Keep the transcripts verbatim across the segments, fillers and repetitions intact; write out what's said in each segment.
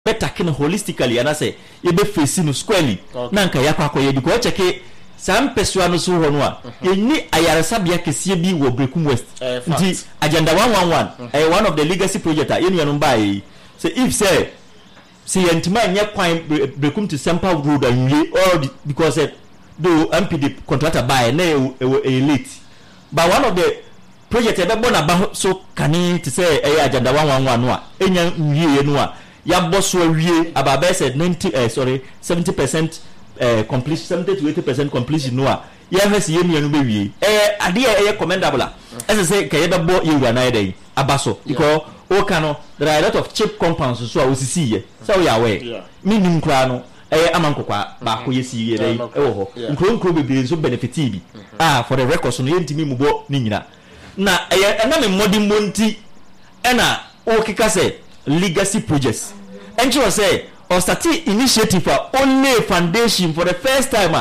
better kin holistically and I say you be facing no squarely nanka yakwa akoye because check some pesua no so hono a yenni ayaresabia kese bi wo Brekum West nti agenda one one one eh one of the legacy project a yenu no buy say if say say yentima nya kwan Brekum to Sempa Road anwie all because eh, do M P D contractor buy na e late but one of the project e be bona ba so kani to say eh agenda one one one no a enya nwie no a ya boss awie ababe said ninety uh, sorry seventy percent uh, completion seventy to eighty percent completion no a ya hwese ye nuanu be wie eh ade eh commendable as say ka ye be bo ye wana ye dey abaso because o kano there are a lot of cheap compounds so a osisi ye so we are aware minim kra no eh amankokwa ba ko ye si ye dey e wo ho nkro nkro bebre so benefit bi ah for the records no ye ntimi mu bo ni nyina na eh na me modern monti e na o kika say legacy projects and you say or start initiative for only foundation for the first time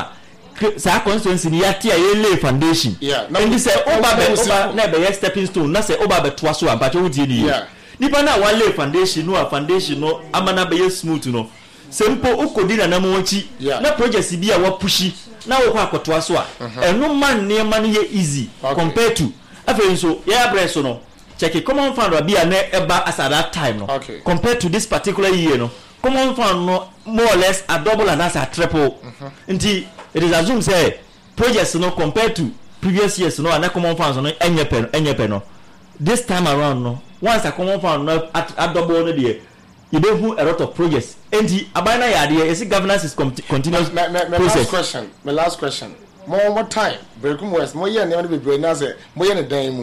sa constituency ni yatia ye lay foundation yeah and this say oba be oba na be stepping stone na say oba be toaso am but we dey ni nipa na one lay foundation no foundation no amana be smooth no simple ukodi na namonchi na projects bi a wa pushi na wo kwa toaso a eno man ne man ye easy compared to afen so ya breso no check it common fund will be an eba as at that time no okay. Compared to this particular year no common fund no more or less a double and as a triple uh-huh. Indeed it is assumed say projects no compared to previous years no and common funds no any pen any pen no this time around no once a common fund no at, at double no there you don't have a lot of projects and the abana idea is governance is con- continuous my, my, my process. last question my last question more more time Brekum West more year never be brain na say more year dan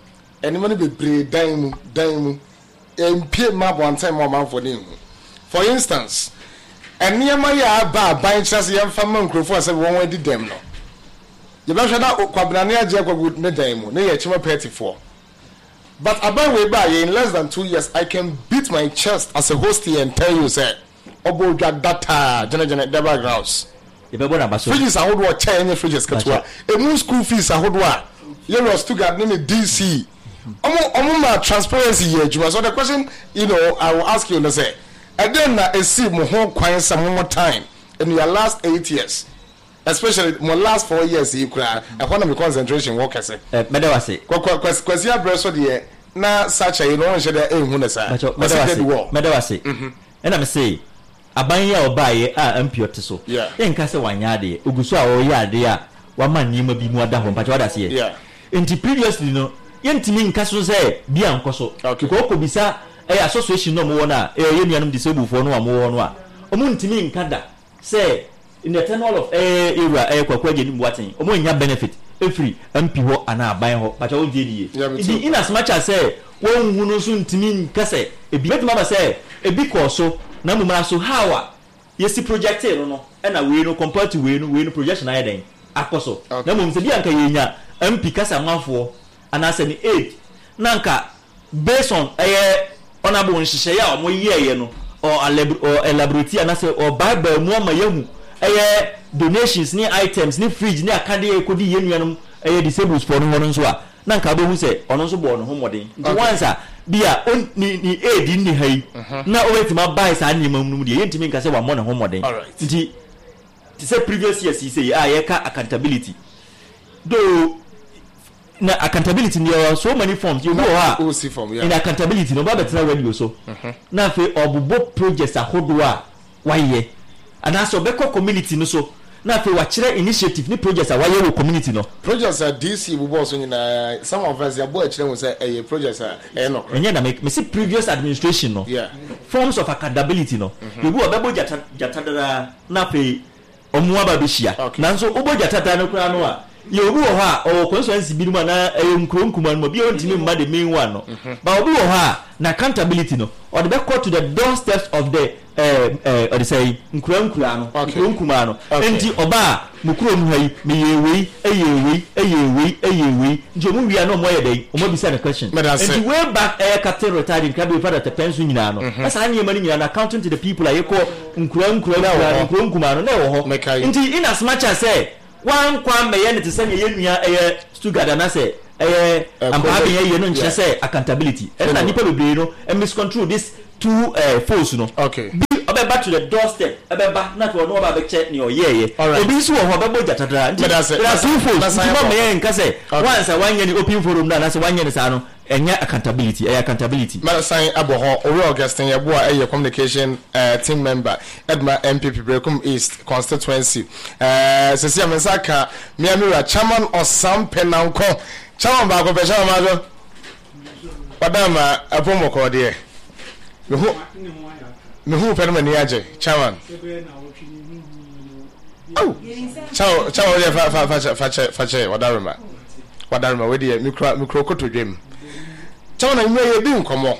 any money be breed dime dime and pay map one time more man for them. For instance, and near my yard bar buying chassis young family for say one way did them no. You better not Quabrania Jacob would me dime, near Chima Petty for. But about way by in less than two years, I can beat my chest as a host here and tell you, say, Obo Jack data, Janet Deba Grouse. If I want to fridges, I would watch any fridges, Katua. A moon school fees, I would want. You know, Stuttgart, name D C. Omo transparency here, Juma. So the question, you know, I will ask you to say, and then I see more quiet some more time in your last eight years, especially my last four years. You cry. I want to be concentration. What can I say? Better was it. Question breast the na such a you know should I who na say. Better was it. And I'm say, abanya obaye a impure so. Yeah. Yen kase wanyade. Ugusu a oyade a waman nima bi mu ada ho. But what I say? Yeah. Until previously no. Yentimi nkaso say bia nkoso ko ko bisa eh association no mo na eh yenuanum disabled for no amo no a omo ntimi nkada say in the tenor of eh era eh kwakwa geni muaten omo nya benefit every M P ho ana aban ho but o die die in as much as say won hu no so ntimi nkase e bi betuma ba say e bi ko so na mumra so how a yesi project no no e na we no compared to we no we no projection ayi den akoso na mum se bia nka yenya M P kasa manfo and as an aid nanka based on eh honorable nhihye ya omo ye no or a laboratory and say or bible mu ma yahu eh donations ni items ni fridge ni akade ekodi yenuanum eh disabled for no no so a nanka be hu say ono so bo no homoden once a bia ni ni aid ni hai na o wetima buy sa ni mamnum de yentimi nka say wa mo no homoden nti say previous years he say ah ye ka accountability though na accountability there are so many forms you know ah form, yeah. In accountability no ba betra radio so na fe obubo projects ahodo a waye ana so be community no so na fe wa kire initiative ni projects a waye wo community no projects are D C bubo so nyina some of us ya bo a kire wo say eh projects are eh no enye na me see previous administration no yeah forms of accountability no you go obebo jata jata na fe omuwa ba be hia nanso obo jata no kura no a you obi wo ha o constituency bi mu na nkronkuma no bi o ntimi mma the main one no but obi wo ha na accountability no or the back to the doorsteps of the eh eh or say nkronkura no nkronkuma no enti oba mukuro mu hayi me yewi eyewi eyewi eyewi njomu wi no mo ye dey o mo bi say the question enti way back eh captain retired in kabe father the pension nyina no asa anye mani nyina na accounting to the people ayeko nkronkura na nkronkuma no na wo ho enti in as much as say one kwam me ye to say ye nua eh Stuttgart na say eh am having ye no nche say accountability e na nipa bebre no e miscontrol this two uh, phones no okay bi obeba to the doorstep obeba na to no ba be che ne oyeye obi so ho obeba jatadra nti there are two phones ma me nka say once one year open forum na say one year sa no enya accountability eh accountability mara sign aboho ori Augustine yebo a eh communication uh, team member Edma M P P Brekum East constituency eh uh, sisi amensaka miamira chairman Osam Penanko chairman ba ko be chairman majo padama apomoko de me hu me hu pere mani aje chairman oh chao chao ya fa fa fa fa fa fa wadaruma wadaruma we de micro micro koto dwem chairman ime ye bi nkomo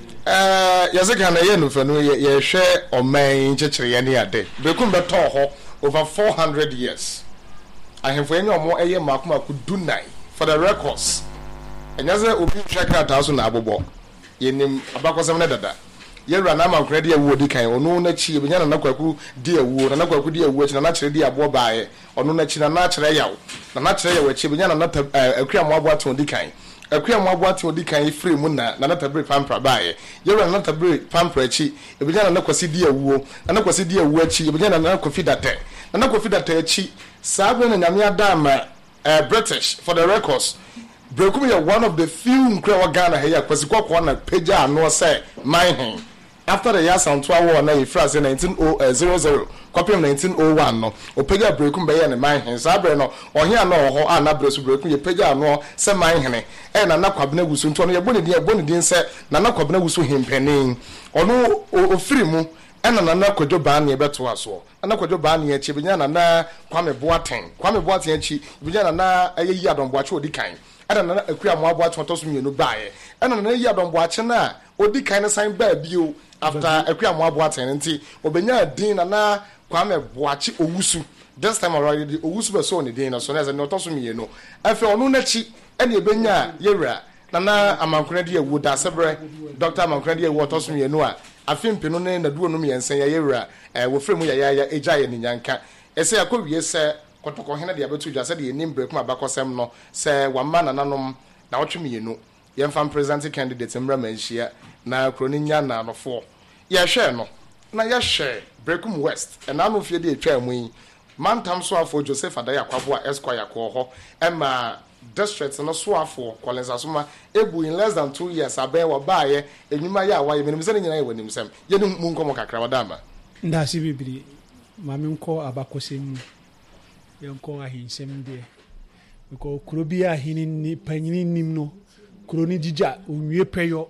eh yazeka na ye no fa no ye ye hwe oman chechire ye ne ade Brekum be to ho over four hundred years ahemfo enye omo eye makoma ku dunai for the records enyaze obi twaka taso na abobo yenim abakosem ne dada yewra na mankra de awu odi kan onu na chi ebenya na nakwaku de awu na nakwaku de awu chi na na kire de abo baaye onu na chi na na kire yawo na na kire yawo chi ebenya na na akua mo abo aton odi kan akua mo abo aton odi kan free mu na na na tabre pampra baaye yewra na tabre pampra chi ebenya na nakwasi de awu na nakwasi de awu chi ebenya na nakwafi date na nakwafi date chi sabe na nyame adama British for the records Brekum is one of the few nkrewa Ghana here kwasi kwa kwa na peja ano say mine after the year sound twa war na ifra nineteen hundred copy nineteen oh one no o peja Brekum be ye ne mine sabre no ohia na oho ana bresu Brekum ye peja ano say mine hene e na na kwabena gusu nto no ye boni dia boni din say na na kwabena gusu hempenin ono ofiri mu ena na na kwadwo ba na ebeto aso na kwadwo ba na echi binya na na kwame boaten kwame boaten echi binya na na ayeyi adomboache odi kan ada na akua mo aboache otoso mienu baaye ena na ayeyi adomboache na odi kan na sign ba bio after akua mo aboaten nti obenya din na na kwame boache owusu this time already owusu be so ne din na so na ze no otoso mienu afi onu na chi ena ebenya yewra na na amankuna de ewu da sebre Doctor amankuna de ewu otoso mienu a afimpino ne na duo no miensen ya yewra eh wo fremu ya ya eja ye nyanka ese akowie se kotoko hena de abetu dwa se de enim Brekum abakosem no se wamma nananom na wotwemienu ye mfam president candidate mra manhia na kroni nya na anofo ye hwe no na ye hwe Brekum West na no fie de etwa mu yi mantam so afo Joseph Adaya Kwabo a Esquire ko ho ema district no so afo Collins Asoma ebu in less than two years aben wo baaye enwuma ya awaye menim se nyina ye wanim sem ye ne mu nkomo kakra wadama ndasi bibiri mame nko abakosem ye nko ahinsem de ko kurobi ahini ni panyini nim no kuroni jija onwie peyo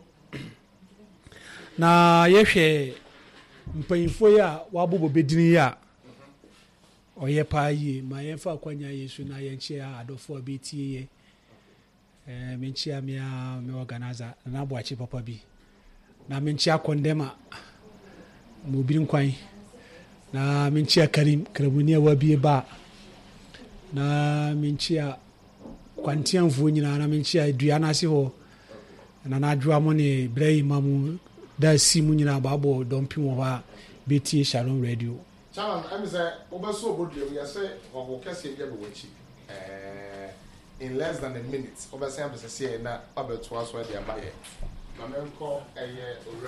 na ye hwe mpanyifo ya wabobo bedini ya oye paaye ma ye fa kwanya Yesu na ye nchia adofo betie eh menchia me me organizer na boachi papa bi na menchia kondema mo birin kwan na menchia Karim Kramuni wa bi ba na menchia kwantian fu nyina na menchia duana si ho na na adwa mo ne Ibrahim mamu da si mu nyina babo dompi mo ba betie Shalom Radio. Chairman, I'm saying, Obaso Bodley, we are saying, or Cassie Gabawachi, in less than a minute. Obasan was a say, now, about to us where they are buying. My man called a year or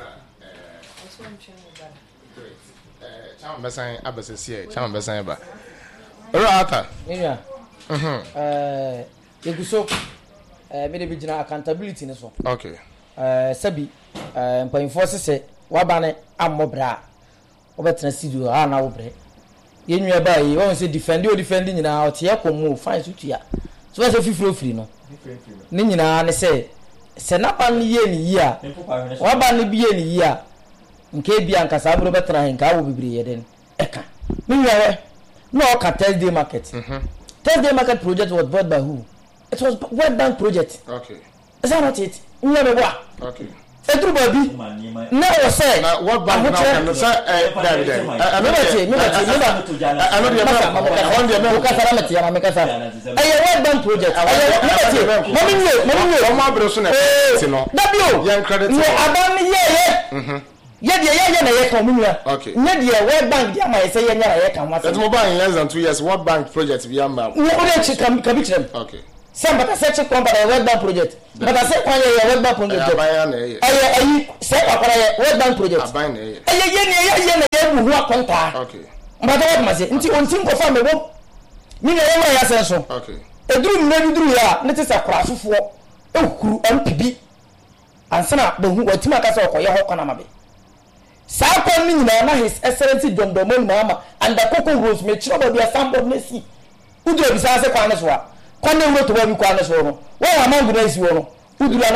great. Chairman Bassan, Abbas, Chairman Bassan. Rata. Yeah. Uh, you could so, uh, maybe accountability in this one. Okay. Uh, Sabi, uh, point forces say, Wabane, I'm Mobra. Obetna studio ha na wobre yenwa ba yi won say defend o defend nyina o tie komo fine so tua so be say fifiro firi no ni nyina ne say se na ban ye ni yi a wa ban ni biye ni yi a nke bia nkasa abro betra hen ka wo bibiri ye den eka mi yare no ka Thursday market mhm Thursday market project was bought by who? It was World Bank project. Okay, is that not it? Nyame wa okay. Edru baby na o say na what bank now can say eh David I know that me that me that I know the on the me ka sara meti ya me ka sara eh World Bank project eh me that mommy ye mommy ye o ma bro so na ti no w yan credit no aban ye ye mhm ye de ye ye na ye kan mu ya okay ne de World Bank dia ma ye say ye nya ye kan wa that mobile in less than two years World Bank project bi am ma no o de chi kam kam bi okay Some but I said check company World Bank project. But I said one year World Bank project. I I said a World Bank project. I ye ye ye who are contact. Okay. But what must say until one thing for me wo. Me na ye ya senso. Okay. Eduru me duru ya, na tesa kwasofo. Ekuru M P B. Ansana be hu watima ka se okoye ho kona mabe. Saa kwa ni nyina na his excellency Domdomo mama and the Coco Rose me chiro ba bia sambo nesi. Udu obi sa se kwa ne so a. Kwa ne wuro to ba bi kwa ne so no. Wo wa mangu na isi wo no. Udu